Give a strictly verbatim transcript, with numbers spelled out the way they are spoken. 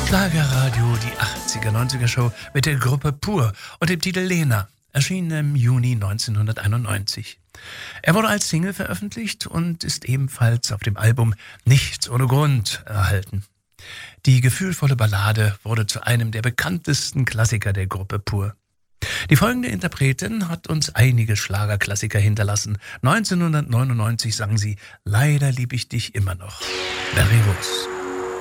Schlagerradio, die achtziger, neunziger Show mit der Gruppe Pur und dem Titel Lena, erschien im Juni neunzehnhunderteinundneunzig. Er wurde als Single veröffentlicht und ist ebenfalls auf dem Album Nichts ohne Grund erhalten. Die gefühlvolle Ballade wurde zu einem der bekanntesten Klassiker der Gruppe Pur. Die folgende Interpretin hat uns einige Schlagerklassiker hinterlassen. neunzehnhundertneunundneunzig sang sie Leider lieb ich dich immer noch. Barry Rose.